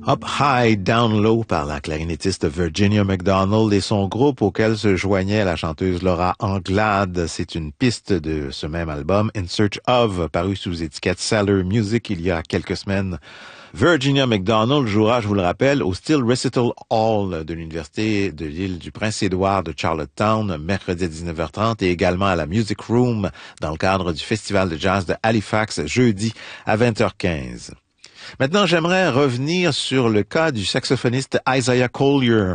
Up High, Down Low par la clarinettiste Virginia McDonald et son groupe auquel se joignait la chanteuse Laura Anglade. C'est une piste de ce même album, In Search Of, paru sous étiquette Cellar Music il y a quelques semaines. Virginia McDonald jouera, je vous le rappelle, au Steel Recital Hall de l'Université de l'île du Prince-Édouard de Charlottetown, mercredi à 19h30, et également à la Music Room dans le cadre du Festival de jazz de Halifax, jeudi à 20h15. Maintenant, j'aimerais revenir sur le cas du saxophoniste Isaiah Collier.